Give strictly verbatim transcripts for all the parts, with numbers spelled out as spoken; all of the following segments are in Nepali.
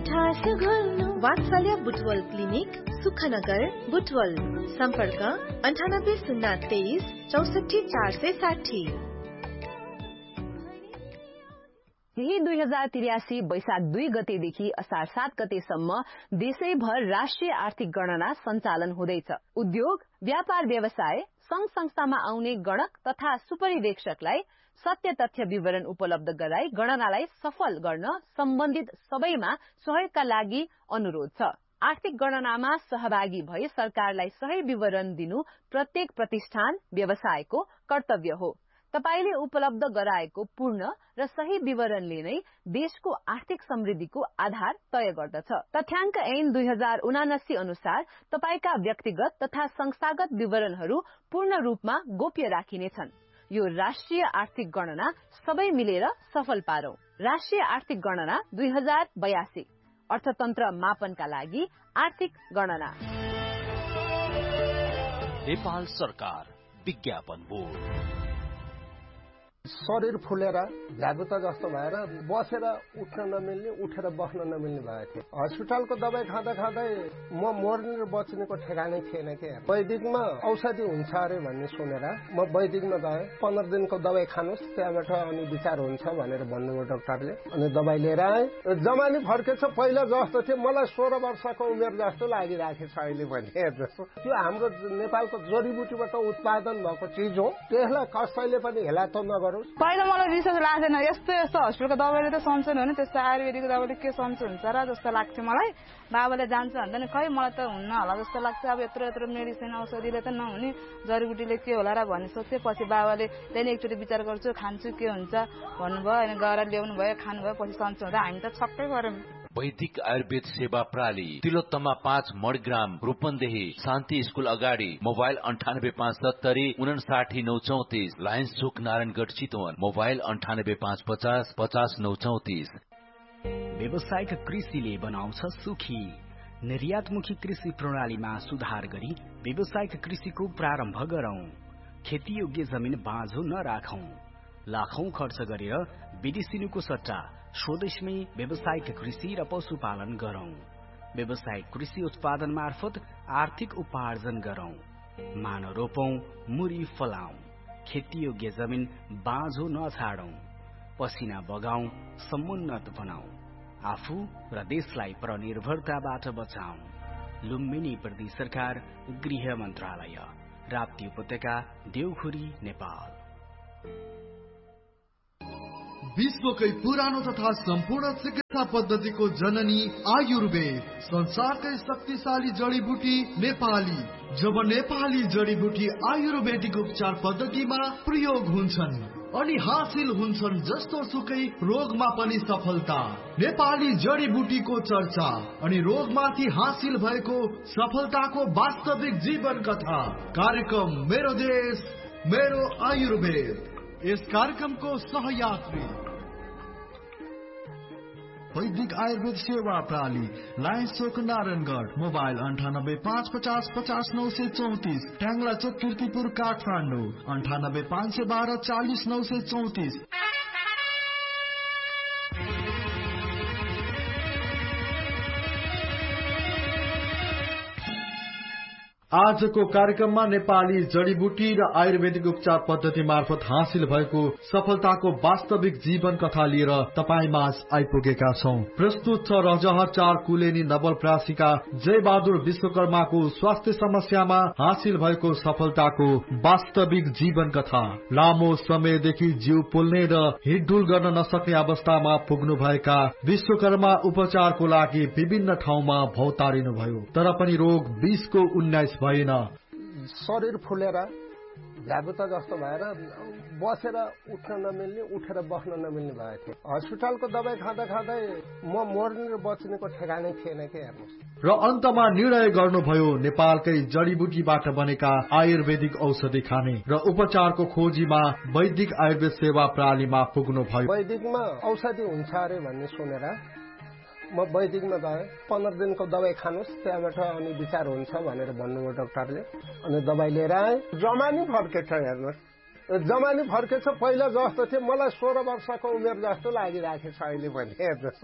मिठास घोल्नु वात्सल्य बुटवल क्लिनिक सुखनगर बुटवल सम्पर्क अन्ठानब्बे शून्य तेइस चौसठी चार सय साठी। यही दुई हजार त्रियासी वैशाख दुई गतेदेखि असार सात गतेसम्म देशैभर राष्ट्रिय आर्थिक गणना सञ्चालन हुँदैछ। उद्योग, व्यापार व्यवसाय, संघ संस्थामा आउने गणक तथा सुपरिवेक्षकलाई सत्य तथ्य विवरण उपलब्ध गराई गणनालाई सफल गर्न सम्बन्धित सबैमा सहयोगका लागि अनुरोध छ। आर्थिक गणनामा सहभागी भई सरकारलाई सही विवरण दिनु प्रत्येक प्रतिष्ठान व्यवसायको कर्तव्य हो। तपाईले उपलब्ध गराएको पूर्ण र सही विवरणले नै देशको आर्थिक समृद्धिको आधार तय गर्दछ। तथ्याङ्क ऐन दुई हजार उनासी अनुसार तपाईका व्यक्तिगत तथा संस्थागत विवरणहरू पूर्ण रूपमा गोप्य राखिनेछन्। यो राष्ट्रिय आर्थिक गणना सबै मिलेर सफल पारौं। राष्ट्रिय आर्थिक गणना दुई हजार बयासी अर्थतन्त्र मापनका लागि आर्थिक गणना। नेपाल सरकार विज्ञापन बोर्ड। शरीर फुलेर झ्यागुता जस्तो भएर बसेर उठ्न नमिल्ने, उठेर बस्न नमिल्ने भएको थियो। हस्पिटलको दबाई खाँदा खाँदै म मर्ने र बच्नेको ठेगानै थिएन के। वैदिकमा औषधि हुन्छ अरे भन्ने सुनेर म वैदिकमा गएँ। पन्ध्र दिनको दबाई खानुहोस्, त्यहाँबाट अनि विचार हुन्छ भनेर भन्नुभयो डाक्टरले। अनि दबाई लिएर आएँ। जमानी फर्केछ, पहिला जस्तो थियो। मलाई सोह्र वर्षको उमेर जस्तो लागिराखेछ अहिले पनि। जस्तो त्यो हाम्रो नेपालको जडीबुटीबाट उत्पादन भएको चिज हो। त्यसलाई कसैले पनि हेला त नगर। पहिला मलाई विश्वास लाग्दैन, यस्तो यस्तो हस्पिटलको दबाईले त सन्चो हुने, त्यस्तो आयुर्वेदिक दबाईले के सन्चो हुन्छ र जस्तो लाग्थ्यो मलाई। बाबाले जान्छ भन्दा नि खै मलाई त हुन्न होला जस्तो लाग्छ। अब यत्रो यत्रो मेडिसिन औषधिले त नहुने, जडीबुटीले के होला र भन्ने सोच्थेँ। पछि बाबाले त्यहाँदेखि एकचोटि विचार गर्छु, खान्छु के हुन्छ भन्नुभयो। अनि गएर ल्याउनु भयो, खानुभयो, पछि सन्चो हुँदा हामी त छक्कै पर्यौँ। वैदिक आयुर्वेद सेवा प्रणाली, तिलोत्तमा पाँच मणिग्राम, रूपन्देही, शान्ति स्कूल अगाडि। मोबाइल अन्ठानब्बे पाँच सत्तरी उनासाठी नौ चौतिस। लायन्स चोक नारायणगढ चितवन। मोबाइल अन्ठानब्बे पाँच पचास पचास नौ चौतिस। व्यावसायिक कृषिले बनाउँछ सुखी। निर्यातमुखी कृषि प्रणालीमा सुधार गरी व्यावसायिक कृषिको प्रारम्भ गरौं। खेती योग्य जमिन बाँझो नराखौं। लाखौं खर्च गरेर विदेशिनुको सट्टा स्वदेशमै व्यावसायिक कृषि र पशुपालन गरौं। व्यावसायिक कृषि उत्पादन मार्फत आर्थिक उपार्जन गरौं। मान रोपौं, मुरी फलाउँ। खेती योग्य जमिन बाँझो नछाडौं। पसिना बगाउँ, समुन्नत बनाऊ। आफू र देशलाई परनिर्भरताबाट बचाऊ। लुम्बिनी प्रदेश सरकार, गृह मन्त्रालय, राप्ती उपत्यका, देउखुरी, नेपाल। विश्वकै पुरानो तथा सम्पूर्ण चिकित्सा पद्धतिको जननी आयुर्वेद, संसारकै शक्तिशाली जडीबुटी नेपाली। जब नेपाली जडीबुटी आयुर्वेदिक उपचार पद्धतिमा प्रयोग हुन्छन् अनि हासिल हुन्छन् जस्तो सुकै रोगमा पनि सफलता। नेपाली जडीबुटीको चर्चा अनि रोगमाथि हासिल भएको सफलताको वास्तविक जीवन कथा। कार्यक्रम मेरो देश मेरो आयुर्वेद। यस कार्यक्रमको सहयात्री वैदिक आयुर्वेद सेवा प्रणाली, लायन्स चोक नारायणगढ। मोबाइल अन्ठानब्बे पाँच पचास पचास नौ सय चौतिस। ट्याङ्ला चोक किर्तिपुर काठमाडौँ। अन्ठानब्बे पाँच सय बाह्र चालिस नौ सय चौतिस। आजको कार्यक्रममा नेपाली जडीबुटी र आयुर्वेदिक उपचार पद्धति मार्फत हासिल भएको सफलताको वास्तविक जीवन कथा लिएर तपाईमाझ आइपुगेका छौं। प्रस्तुत छ रजहर चार कुलेनी नवलप्रासीका जय बहादुर विश्वकर्माको स्वास्थ्य समस्यामा हासिल भएको सफलताको वास्तविक जीवन कथा। लामो समयदेखि जिउ पोल्ने र हिडडुल गर्न नसक्ने अवस्थामा पुग्नु भएका विश्वकर्मा उपचारको लागि विभिन्न ठाउँमा भौतारिनु भयो, तर पनि रोग बीसको उन्नाइस भएन। शरीर फुलेर झ्यागुता जस्तो भएर बसेर उठ्न नमिल्ने, उठेर बस्न नमिल्ने भएको थियो। हस्पिटलको दबाई खाँदा खाँदै म मर्ने र बच्नेको ठेगानै थिएन के। हेर्नुहोस्। र अन्तमा निर्णय गर्नुभयो नेपालकै जडीबुटीबाट बनेका आयुर्वेदिक औषधि खाने र उपचारको खोजीमा वैदिक आयुर्वेद सेवा प्रणालीमा पुग्नु भयो। वैदिकमा औषधि हुन्छ अरे भन्ने सुनेर म वैदिकमा गएँ। पन्ध्र दिनको दबाई खानुहोस्, त्यहाँबाट अनि विचार हुन्छ भनेर भन्नुभयो डाक्टरले। अनि दबाई लिएर आएँ। जमानी फर्केछ। हेर्नुहोस्, जमानी फर्केछ, पहिला जस्तो थियो। मलाई सोह्र वर्षको उमेर जस्तो लागिराखेछ अहिले पनि। हेर्नुहोस्,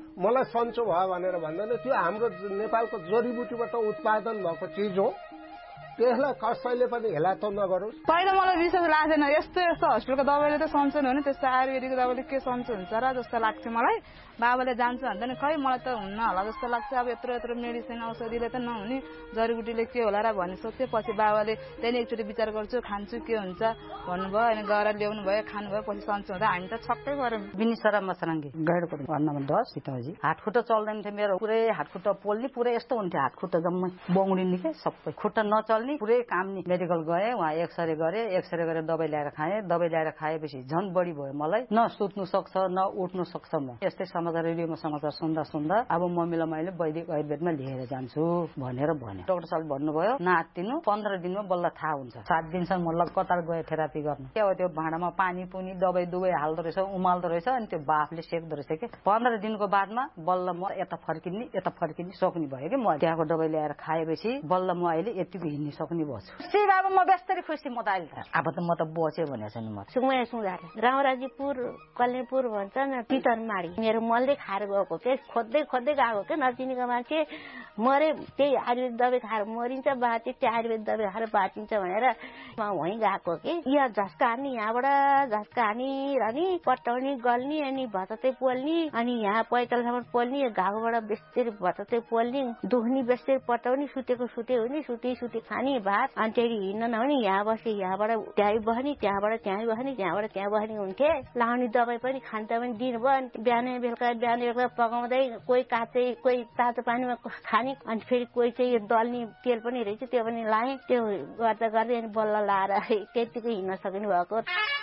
मलाई सन्चो भयो भनेर भन्दैन, त्यो हाम्रो नेपालको जडीबुटीबाट उत्पादन भएको चिज हो, त्यसलाई कसैले पनि हेला त नगरोस्। पहिला मलाई विश्वास लाग्दैन, यस्तो यस्तो हस्पिटलको दबाईले त सन्चो हुने, त्यस्तो आयुर्वेदिकको दबाईले के सन्चो हुन्छ र जस्तो लाग्थ्यो मलाई। बाबाले जान्छ भन्दा नि खै मलाई त हुन्न होला जस्तो लाग्छ। अब यत्रो यत्रो मेडिसिन औषधिले त नहुने, जडीबुटीले के होला र भन्ने सोध्थेँ। पछि बाबाले त्यहाँदेखि एकचोटि विचार गर्छु, खान्छु के हुन्छ भन्नुभयो, अनि गएर ल्याउनु भयो, खानुभयो, पछि सन्चो हुँदा हामी त छक्कै पऱ्यौँ। बिनिसरा मसराङ्गी गैडको भन्नमा दस सीताजी हातखुट्टा चल्दैन थियो मेरो, पुरै हातखुट्टा पोल्ने पुरै यस्तो हुन्थ्यो, हातखुट्टा जम्मै बौडिने के सबै, खुट्टा नचल्ने पुरै काम नि। मेडिकल गएँ, उहाँ एक्सरे गरेँ, एक्सरे गरेर दबाई ल्याएर खाएँ, दबाई ल्याएर खाएपछि झन् बढी भयो मलाई, न सुत्नु सक्छ न उठ्नु सक्छ। म यस्तै समाचार रेडियोमा समाचार सुन्दा सुन्दा अब मम्मीलाई मैले वैदिक आयुर्वेदमा लिएर जान्छु भनेर भने। डाक्टर साहब भन्नुभयो नातिनु पन्ध्र दिनमा बल्ल थाहा हुन्छ। सात दिनसम्म म कतार गएँ थेरापी गर्न, के हो त्यो भाँडामा पानी पुनी दबाई दुबाई हाल्दो रहेछ, उमाल्दो रहेछ, अनि त्यो बाफले सेक्दो रहेछ के। पन्ध्र दिनको बादमा बल्ल म यता फर्किने यता फर्किने सक्ने भयो कि। म त्यहाँको दबाई ल्याएर खाएपछि बल्ल म अहिले यतिको हिँड्ने सक्ने भयो। श्री बाबा म बेस्तरी खुसी, म त अहिले अब त म त बच्यो भनेको छ नि। म सुङे सुँधार राउराजीपुर कल्याणपुर भन्छ न, पितरमाडी मेरो मलले खाएर गएको के, खोज्दै खोज्दै गएको के, नचिनेको मान्छे मरे, त्यही आयुर्वेद दबाई खाएर मरिन्छ, बाँचे त्यो आयुर्वेद दबाई खाएर बाँचिन्छ भनेर म वहीँ गएको कि। यहाँ झस्का हान्ने, यहाँबाट झस्का हानी रहने, पटाउने गल्ने, अनि भतते पोल्ने, अनि यहाँ पैतालसम्म पोल्ने, घाउबाट बेस्तरी भतते पोल्ने, दुख्ने बेस्तरी पटाउने, सुतेको सुते हुने, सुते सुते खाने भात, अनि त्यही हिँड्न नहुने, यहाँ बसे यहाँबाट त्यहीँ बस्ने, त्यहाँबाट त्यहीँ बस्ने, त्यहाँबाट त्यहाँ बस्ने हुन्थे। लाउने दबाई पनि खान्छ पनि दिनुभयो, अनि बिहानै बेलुका बिहान बेलुका पकाउँदै कोही काँचै कोही तातो पानीमा खाने, अनि फेरि कोही चाहिँ यो दल्ने तेल पनि रहेछ त्यो पनि लाएँ। त्यो गर्दा गर्दै अनि बल्ल लाएर त्यतिकै हिँड्न सक्नु भएको।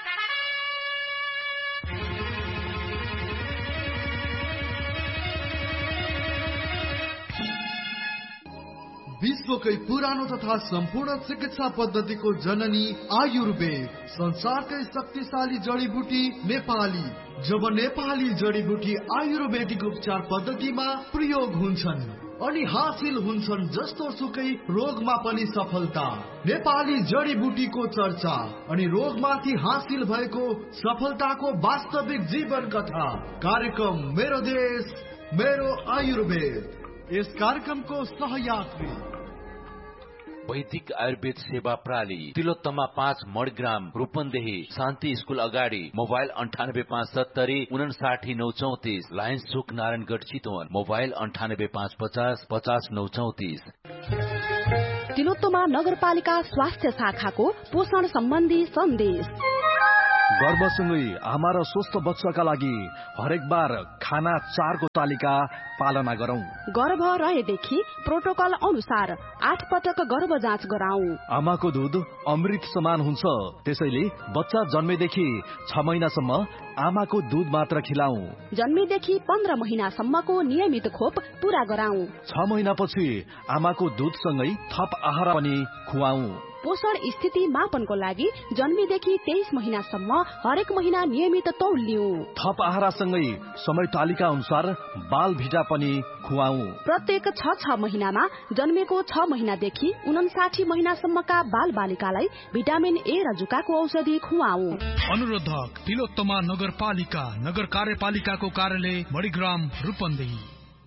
विश्वकै पुरानो तथा सम्पूर्ण चिकित्सा पद्धतिको जननी आयुर्वेद, संसारकै शक्तिशाली जडीबुटी नेपाली। जब नेपाली जडीबुटी आयुर्वेदिक उपचार पद्धतिमा प्रयोग हुन्छन् अनि हासिल हुन्छन् जस्तो सुकै रोगमा पनि सफलता। नेपाली जडीबुटीको चर्चा अनि रोगमाथि हासिल भएको सफलताको वास्तविक जीवन कथा। कार्यक्रम मेरो देश मेरो आयुर्वेद। यस कार्यक्रमको सहयात्री वैदिक आयुर्वेद सेवा प्रणाली, तिलोत्तमा पाँच मडग्राम, रूपन्देही, शान्ति स्कूल अगाडि। मोबाइल अन्ठानब्बे पाँच सत्तरी उनासाठी नौ चौतिस, लायन्स चोक नारायणगढ चितवन। मोबाइल अन्ठानब्बे पाँच पचास पचास नौ चौतिस। तिलोत्तमा नगरपालिका स्वास्थ्य शाखाको पोषण सम्बन्धी सन्देश। गर्भसँगै आमा र स्वस्थ बच्चाका लागि हरेक बार खाना चारको तालिका पालना गरौं। गर्भ रहेदेखि प्रोटोकल अनुसार आठ पटक गर्भ जाँच गराऊ। आमाको दूध अमृत समान हुन्छ, त्यसैले बच्चा जन्मेदेखि छ महिनासम्म आमाको दूध मात्र खिलाऊ। जन्मेदेखि पन्ध्र महिनासम्मको नियमित खोप पूरा गराऊ। छ महिनापछि आमाको दूधसँगै थप आहार पनि खुवाऊ। पोषण स्थिति मापनको लागि जन्मेदेखि तेइस महिनासम्म हरेक महिना नियमित तौल लिऊ। थप आहारसँगै समय तालिका अनुसार बाल भिटा पनि खुवाऊ। प्रत्येक छ छ महिनामा जन्मेको छ महिनादेखि उनासाठी महिनासम्मका बाल बालिकालाई भिटामिन ए र जुकाको औषधि खुवाऊ। अनुरोधक तिलोत्तमा नगरपालिका, नगर कार्यपालिकाको कार्यालय मणिग्राम, रूपन्देही।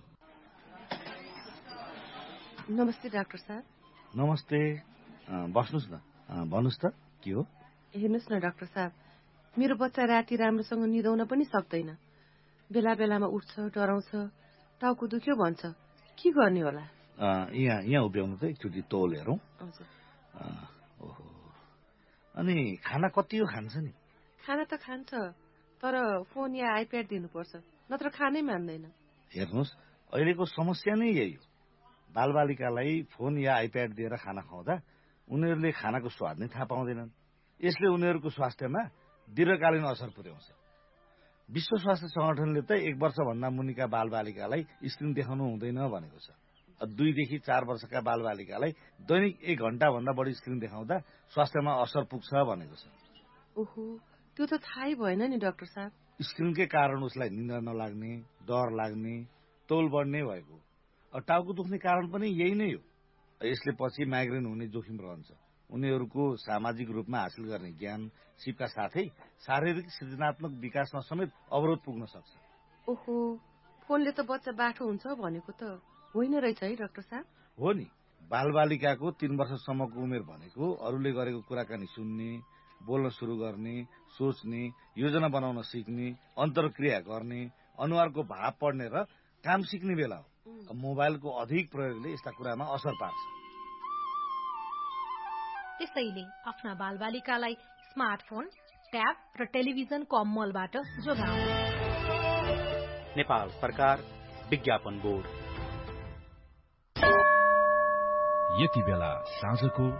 नमस्ते डाक्टर साहब। नमस्ते, बस्नुस् न, भन्नुस् त के हो? हेर्नुस् न डाक्टर साहब, मेरो बच्चा राति राम्रोसँग निदाउन पनि सक्दैन, बेला बेलामा उठ्छ, डराउँछ, टाउको दुख्यो भन्छ, के गर्ने होला? यहाँ यहाँ उभ्याउनु त एकचोटि तौल हेरौँ। हजुर। ओहो, अनि खाना कति हो खान्छ नि? खाना त खान्छ, तर फोन या आइप्याड दिनुपर्छ, नत्र खानै मान्दैन। हेर्नुहोस्, अहिलेको समस्या नै यही हो। बालबालिकालाई फोन या आइप्याड दिएर खाना खुवाउँदा उनीहरूले खानाको स्वाद नै थाहा पाउँदैनन्। यसले उनीहरूको स्वास्थ्यमा दीर्घकालीन असर पुर्याउँछ। विश्व स्वास्थ्य संगठनले त एक वर्षभन्दा मुनिका बालबालिकालाई स्क्रिन देखाउनु हुँदैन भनेको छ। दुईदेखि चार वर्षका बालबालिकालाई दैनिक एक घण्टा भन्दा बढी स्क्रिन देखाउँदा स्वास्थ्यमा असर पुग्छ भनेको छ। ओहो, त्यो त थाहै भएन नि डाक्टर साहब। स्क्रिनकै कारण उसलाई निद्रा नलाग्ने, डर लाग्ने, तौल बढ्ने भएको। टाउको दुख्ने कारण पनि यही नै हो। यसले पछि माइग्रेन हुने जोखिम रहन्छ। उनीहरूको सामाजिक रूपमा हासिल गर्ने ज्ञान सिपका साथै शारीरिक सृजनात्मक विकासमा समेत अवरोध पुग्न सक्छ। ओहो, फोनले त बच्चा बाठो हुन्छ भनेको त होइन रहेछ है डाक्टर साहब? हो नि, बालबालिकाको तीन वर्षसम्मको उमेर भनेको अरूले गरेको कुराकानी सुन्ने, बोल्न सुरु गर्ने, सोच्ने, योजना बनाउन सिक्ने, अन्तर्क्रिया गर्ने, अनुहारको भाव पढ्ने र काम सिक्ने बेला हो। मोबाइलको अधिक प्रयोगले यस्ता कुरामा असर पार्छ। त्यसैले आफ्ना बालबालिकालाई स्मार्टफोन, ट्याब र टेलिभिजनको अमलबाट जोगाउनु। नेपाल सरकार विज्ञापन बोर्ड। यति बेला साँझको